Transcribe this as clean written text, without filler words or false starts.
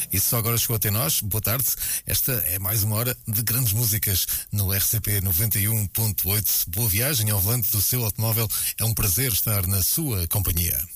E só agora chegou até nós, boa tarde. Esta é mais uma hora de grandes músicas no RCP 91.8. Boa viagem ao volante do seu automóvel. É um prazer estar na sua companhia.